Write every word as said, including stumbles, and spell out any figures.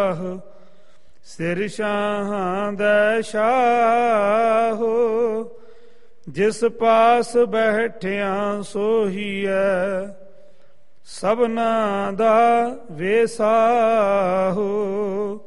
ਸ਼ਾਹ ਸਿਰ ਸ਼ਾਹਾਂ ਦੈ ਸ਼ਾਹੋ। ਜਿਸ ਪਾਸ ਬੈਠਿਆ ਸੋਹੀਐ ਸਭਨਾ ਦਾ ਵੇਸਾਹੋ।